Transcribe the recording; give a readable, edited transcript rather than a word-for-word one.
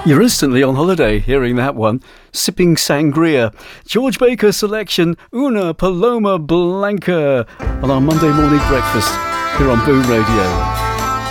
You're instantly on holiday hearing that one. Sipping sangria. George Baker selection, Una Paloma Blanca on our Monday morning breakfast here on Boom Radio.